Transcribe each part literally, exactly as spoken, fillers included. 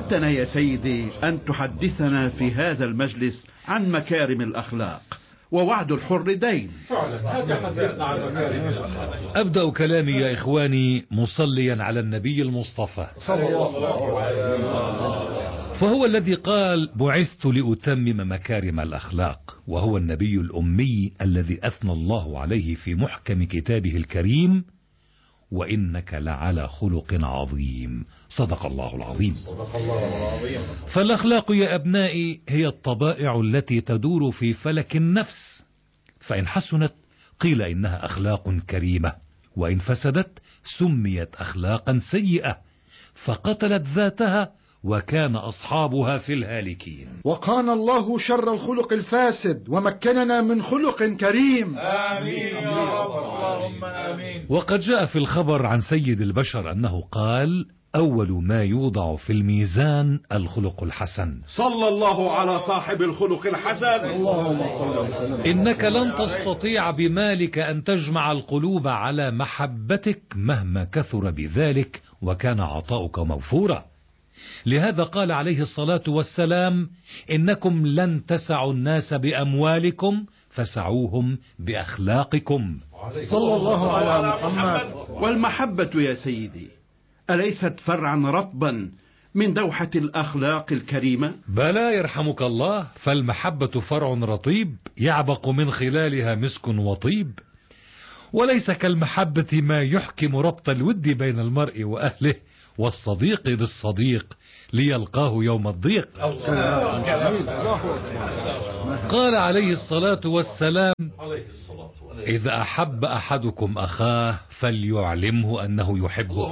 وعدتنا يا سيدي أن تحدثنا في هذا المجلس عن مكارم الأخلاق، ووعد الحر دين. أبدأ كلامي يا إخواني مصليا على النبي المصطفى صلى الله عليه وسلم، فهو الذي قال: بعثت لأتمم مكارم الأخلاق، وهو النبي الأمي الذي أثنى الله عليه في محكم كتابه الكريم: وإنك لعلى خلق عظيم. صدق الله العظيم. فالأخلاق يا أبنائي هي الطبائع التي تدور في فلك النفس، فإن حسنت قيل إنها أخلاق كريمة، وإن فسدت سميت أخلاقا سيئة، فقتلت ذاتها وكان أصحابها في الهالكين. وقانا الله شر الخلق الفاسد ومكننا من خلق كريم. آمين يا رب، اللهم آمين. وقد جاء في الخبر عن سيد البشر أنه قال: أول ما يوضع في الميزان الخلق الحسن. صلى الله على صاحب الخلق الحسن. إنك لن تستطيع بمالك أن تجمع القلوب على محبتك مهما كثر بذلك وكان عطاؤك موفورا. لهذا قال عليه الصلاة والسلام: إنكم لن تسعوا الناس بأموالكم فسعوهم بأخلاقكم. صلى الله على محمد. والمحبة يا سيدي أليست فرعا رطبا من دوحة الأخلاق الكريمة؟ بلى يرحمك الله، فالمحبة فرع رطيب يعبق من خلالها مسك وطيب، وليس كالمحبة ما يحكم ربط الود بين المرء وأهله والصديق بالصديق ليلقاه يوم الضيق. قال عليه الصلاة والسلام: إذا أحب أحدكم أخاه فليعلمه أنه يحبه.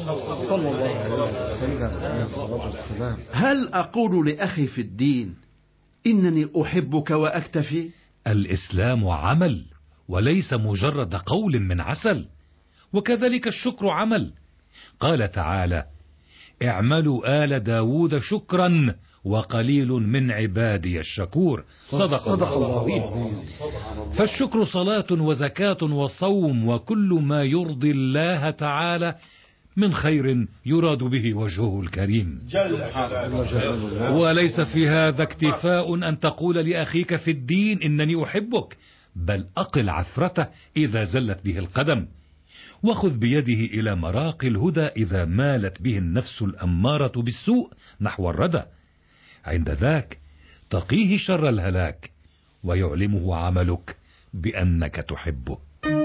هل أقول لأخي في الدين إنني أحبك وأكتفي؟ الإسلام عمل وليس مجرد قول من عسل، وكذلك الشكر عمل. قال تعالى: اعملوا آل داود شكرا وقليل من عبادي الشكور. صدق الله العظيم. فالشكر صلاة وزكاة وصوم وكل ما يرضي الله تعالى من خير يراد به وجهه الكريم جل جلاله. وليس في هذا اكتفاء أن تقول لأخيك في الدين إنني أحبك، بل أقل عثرته إذا زلت به القدم، وخذ بيده إلى مراقي الهدى إذا مالت به النفس الأمارة بالسوء نحو الردى. عند ذاك تقيه شر الهلاك ويعلمه عملك بأنك تحبه.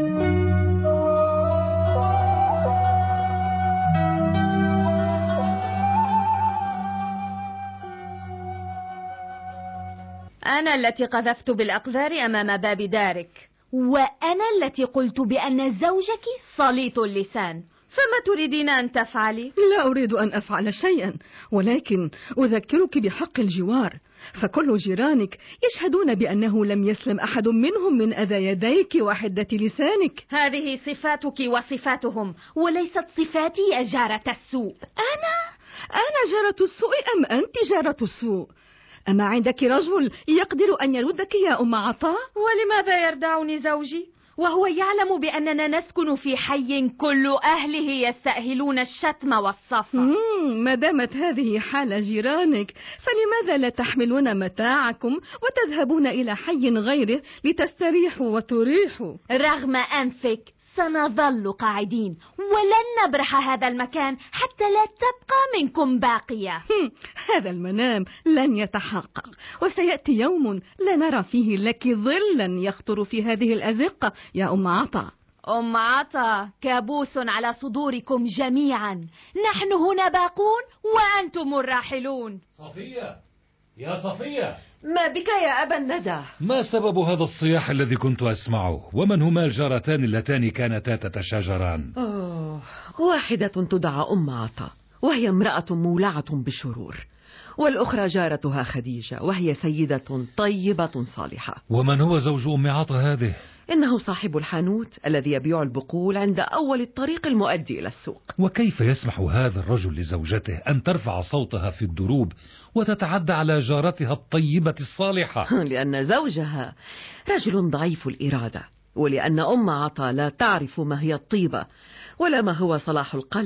أنا التي قذفت بالأقذار أمام باب دارك، وأنا التي قلت بأن زوجك صليط اللسان، فما تريدين أن تفعلي؟ لا أريد أن أفعل شيئا، ولكن أذكرك بحق الجوار، فكل جيرانك يشهدون بأنه لم يسلم أحد منهم من أذى يديك وحدة لسانك. هذه صفاتك وصفاتهم، وليست صفاتي يا جارة السوء. أنا؟ أنا جارة السوء أم أنت جارة السوء؟ أما عندك رجل يقدر أن يردك يا أم عطاء؟ ولماذا يردعني زوجي وهو يعلم بأننا نسكن في حي كل أهله يستأهلون الشتم والصفة؟ ما دامت هذه حال جيرانك فلماذا لا تحملون متاعكم وتذهبون إلى حي غيره لتستريحوا وتريحوا؟ رغم أنفك سنظل قاعدين ولن نبرح هذا المكان حتى لا تبقى منكم باقية. هذا المنام لن يتحقق، وسيأتي يوم لا نرى فيه لك ظلا يخطر في هذه الأزقة يا أم عطا. أم عطا، كابوس على صدوركم جميعا، نحن هنا باقون وأنتم الراحلون. صفية يا صفية، ما بك يا أبا الندى؟ ما سبب هذا الصياح الذي كنت أسمعه؟ ومن هما الجارتان اللتان كانتا تتشاجران؟ أوه، واحدة تدعى أم عطا وهي امرأة مولعة بالشرور، والأخرى جارتها خديجة وهي سيدة طيبة صالحة. ومن هو زوج أم عطا هذه؟ إنه صاحب الحانوت الذي يبيع البقول عند أول الطريق المؤدي إلى السوق. وكيف يسمح هذا الرجل لزوجته أن ترفع صوتها في الدروب وتتعدى على جارتها الطيبة الصالحة؟ لأن زوجها رجل ضعيف الإرادة، ولأن أم عطا لا تعرف ما هي الطيبة ولا ما هو صلاح القلب،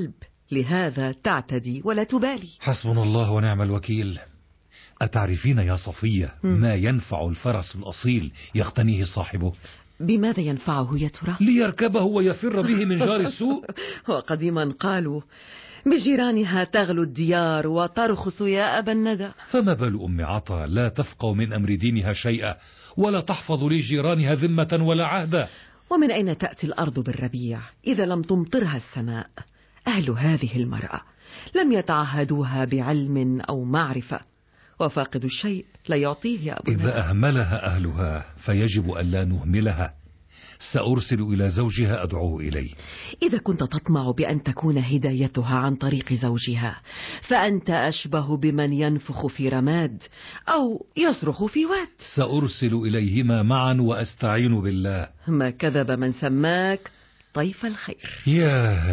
لهذا تعتدي ولا تبالي. حسبنا الله ونعم الوكيل. أتعرفين يا صفية ما ينفع الفرس الأصيل يقتنيه صاحبه؟ بماذا ينفعه يا ترى؟ ليركبه ويفر به من جار السوء. وقديما قالوا بجيرانها تغلو الديار وترخص يا أبا الندى. فما بال أم عطا لا تفقه من أمر دينها شيئا ولا تحفظ لجيرانها ذمة ولا عهدا؟ ومن أين تأتي الأرض بالربيع إذا لم تمطرها السماء؟ أهل هذه المرأة لم يتعهدوها بعلم أو معرفة، وفاقد الشيء لا يعطيه يا أبو الندى. إذا أهملها أهلها فيجب ألا نهملها. سأرسل إلى زوجها أدعوه إليه. إذا كنت تطمع بأن تكون هدايتها عن طريق زوجها فأنت أشبه بمن ينفخ في رماد أو يصرخ في واد. سأرسل إليهما معا وأستعين بالله. ما كذب من سماك طيف الخير. يا